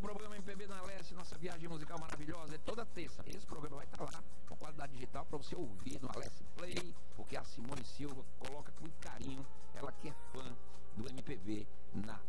programa MPB na Leste, nossa viagem musical maravilhosa, é toda terça. Esse programa vai estar lá, com qualidade digital, para você ouvir no Aleste Play, porque a Simone Silva coloca com muito carinho, ela que é fã do MPB na